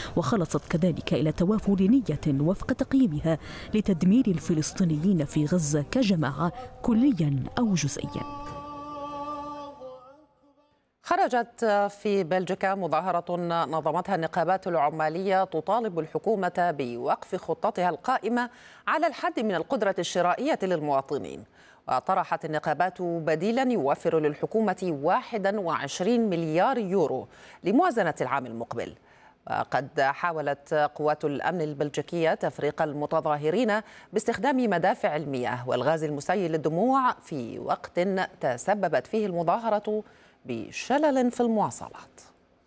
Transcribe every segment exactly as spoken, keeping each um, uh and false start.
وخلصت كذلك إلى توافر نية وفق تقييمها لتدمير الفلسطينيين في غزة كجماعة كليا أو جزئيا. خرجت في بلجيكا مظاهرة نظمتها النقابات العمالية تطالب الحكومة بوقف خطتها القائمة على الحد من القدرة الشرائية للمواطنين. وطرحت النقابات بديلا يوفر للحكومة واحد وعشرين مليار يورو لموازنة العام المقبل. وقد حاولت قوات الأمن البلجيكية تفريق المتظاهرين باستخدام مدافع المياه والغاز المسيل للدموع في وقت تسببت فيه المظاهرة بشلل في المواصلات.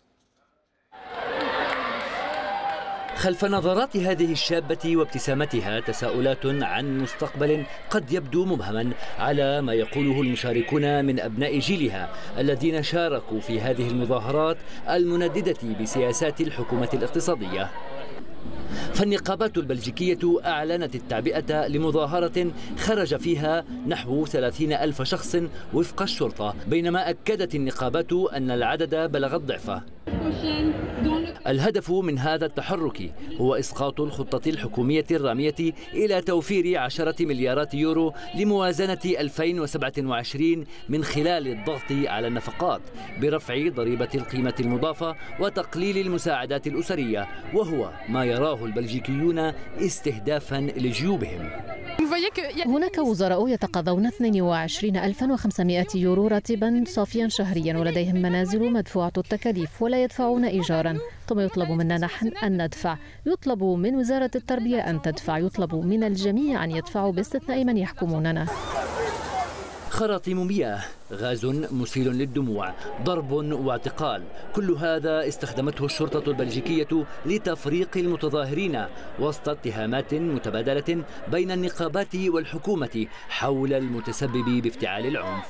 خلف نظرات هذه الشابة وابتسامتها تساؤلات عن مستقبل قد يبدو مبهما على ما يقوله المشاركون من أبناء جيلها الذين شاركوا في هذه المظاهرات المنددة بسياسات الحكومة الاقتصادية. فالنقابات البلجيكية أعلنت التعبئة لمظاهرة خرج فيها نحو ثلاثين ألف شخص وفق الشرطة، بينما أكدت النقابات أن العدد بلغ الضعف. الهدف من هذا التحرك هو إسقاط الخطة الحكومية الرامية إلى توفير عشرة مليارات يورو لموازنة ألفين وسبعة وعشرين من خلال الضغط على النفقات برفع ضريبة القيمة المضافة وتقليل المساعدات الأسرية، وهو ما يراه البلجيكيون استهدافا لجيوبهم. هناك وزراء يتقاضون اثنين وعشرين ألفا وخمسمائة يورو راتبا صافيا شهريا ولديهم منازل مدفوعة التكاليف ولا يدفعون إيجارا، ثم يطلب منا نحن أن ندفع، يطلب من وزارة التربية أن تدفع، يطلب من الجميع أن يدفعوا باستثناء من يحكموننا. خراطيم مياه، غاز مسيل للدموع، ضرب واعتقال، كل هذا استخدمته الشرطة البلجيكية لتفريق المتظاهرين وسط اتهامات متبادلة بين النقابات والحكومة حول المتسبب بافتعال العنف.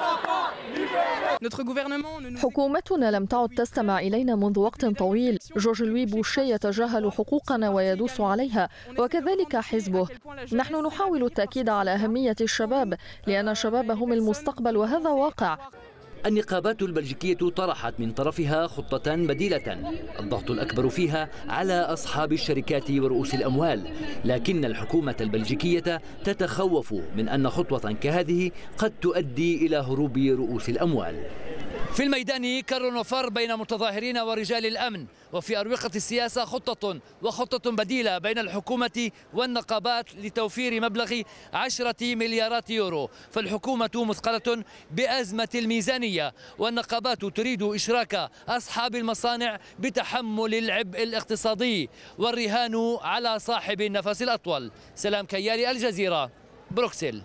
حكومتنا لم تعد تستمع إلينا منذ وقت طويل. جورج لوي بوشي يتجاهل حقوقنا ويدوس عليها، وكذلك حزبه. نحن نحاول التأكيد على أهمية الشباب، لأن الشباب هم المستقبل وهذا واقع. النقابات البلجيكية طرحت من طرفها خطة بديلة الضغط الأكبر فيها على أصحاب الشركات ورؤوس الأموال، لكن الحكومة البلجيكية تتخوف من أن خطوة كهذه قد تؤدي إلى هروب رؤوس الأموال. في الميدان كر وفر بين متظاهرين ورجال الأمن، وفي أروقة السياسة خطة وخطة بديلة بين الحكومة والنقابات لتوفير مبلغ عشرة مليارات يورو. فالحكومة مثقلة بأزمة الميزانية، والنقابات تريد إشراك أصحاب المصانع بتحمل العبء الاقتصادي، والرهان على صاحب النفس الأطول. سلام كيالي، الجزيرة، بروكسل.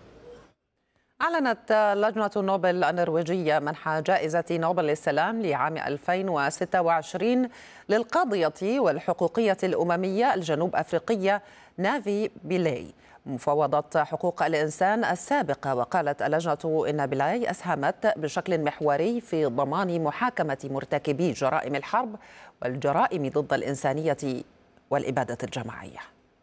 أعلنت لجنة نوبل النرويجية منح جائزة نوبل للسلام لعام ألفين وستة وعشرين للقاضية والحقوقية الأممية الجنوب أفريقية نافي بيلاي مفوضة حقوق الإنسان السابقة. وقالت اللجنة إن بيلاي أسهمت بشكل محوري في ضمان محاكمة مرتكبي جرائم الحرب والجرائم ضد الإنسانية والإبادة الجماعية.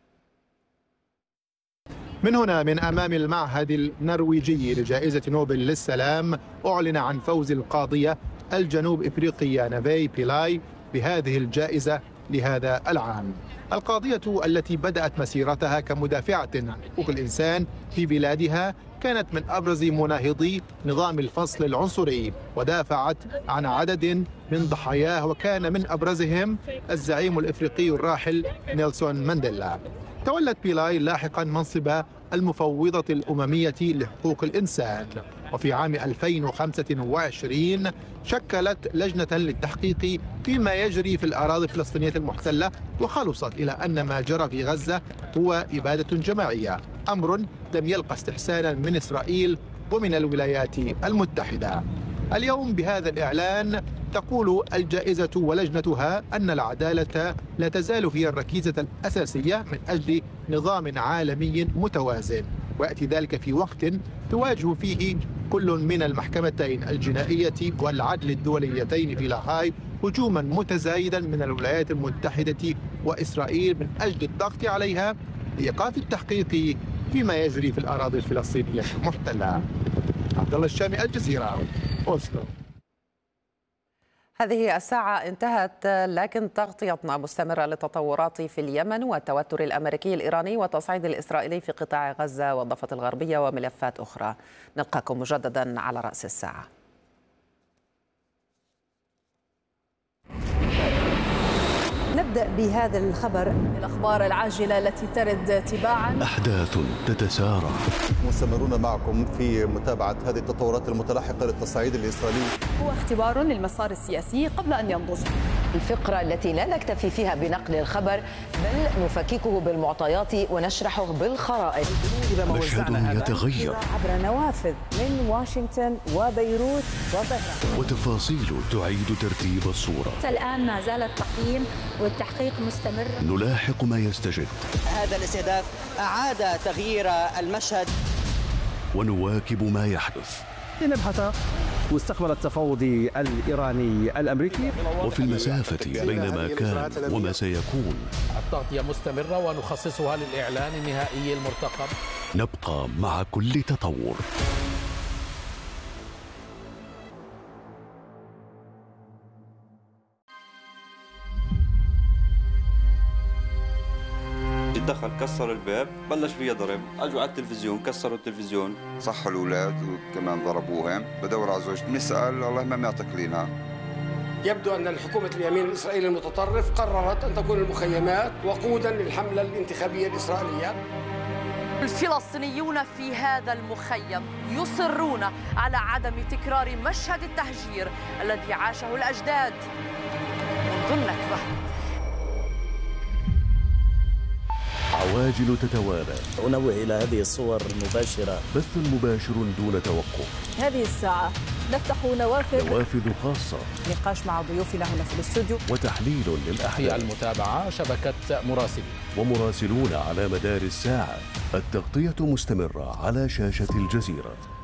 من هنا من أمام المعهد النرويجي لجائزة نوبل للسلام أعلن عن فوز القاضية الجنوب إفريقية نافي بيلاي بهذه الجائزة لهذا العام. القاضية التي بدأت مسيرتها كمدافعة عن حقوق الإنسان في بلادها كانت من أبرز مناهضي نظام الفصل العنصري، ودافعت عن عدد من ضحاياه، وكان من أبرزهم الزعيم الإفريقي الراحل نيلسون مانديلا. تولت بيلاي لاحقا منصب المفوضة الأممية لحقوق الإنسان، وفي عام ألفين وخمسة وعشرين شكلت لجنة للتحقيق فيما يجري في الأراضي الفلسطينية المحتلة، وخلصت إلى أن ما جرى في غزة هو إبادة جماعية، أمر لم يلقى استحسانا من إسرائيل ومن الولايات المتحدة. اليوم بهذا الإعلان تقول الجائزة ولجنتها أن العدالة لا تزال هي الركيزة الأساسية من أجل نظام عالمي متوازن، ويأتي ذلك في وقت تواجه فيه كل من المحكمتين الجنائية والعدل الدوليتين في لاهاي هجوما متزايدا من الولايات المتحدة وإسرائيل من أجل الضغط عليها لإيقاف التحقيق فيما يجري في الأراضي الفلسطينية المحتلة. عبد الله الشامي، الجزيرة، أوسلو. هذه الساعة انتهت، لكن تغطيتنا مستمرة للتطورات في اليمن والتوتر الأمريكي الإيراني والتصعيد الإسرائيلي في قطاع غزة والضفة الغربية وملفات أخرى. نلقاكم مجددا على رأس الساعة. نبدأ بهذا الخبر. الأخبار العاجلة التي ترد تباعا أحداث تتسارع. مستمرون معكم في متابعة هذه التطورات المتلاحقة للتصعيد الإسرائيلي. هو اختبار للمسار السياسي قبل أن ينضج. الفقرة التي لا نكتفي فيها بنقل الخبر بل نفككه بالمعطيات ونشرحه بالخرائط. مشهد يتغير عبر نوافذ من واشنطن وبيروت وطهران، وتفاصيل تعيد ترتيب الصورة. الآن ما زال التقييم والتحقيق مستمر. نلاحق ما يستجد. هذا الاستهداف أعاد تغيير المشهد ونواكب ما يحدث. لنبحث مستقبل التفاوض الإيراني الأمريكي. وفي المسافة بين ما كان وما سيكون التغطية مستمرة ونخصصها للإعلان النهائي المرتقب. نبقى مع كل تطور. دخل كسر الباب، بلش فيها ضرب، اجوا على التلفزيون كسروا التلفزيون، صحوا الاولاد وكمان ضربوهم. بدور على زوجتي بنسال والله ما معتقلينها. يبدو ان الحكومه اليمين الاسرائيلي المتطرف قررت ان تكون المخيمات وقودا للحمله الانتخابيه الاسرائيليه. الفلسطينيون في هذا المخيم يصرون على عدم تكرار مشهد التهجير الذي عاشه الاجداد منذ النكبه. عواجل تتوالى. أنوه إلى هذه الصور المباشرة. بث مباشر دون توقف. هذه الساعة نفتح نوافذ نوافذ خاصة. نقاش مع ضيوفنا هنا في الاستوديو. وتحليل للأحداث. في المتابعة شبكة مراسلين. ومراسلون على مدار الساعة. التغطية مستمرة على شاشة الجزيرة.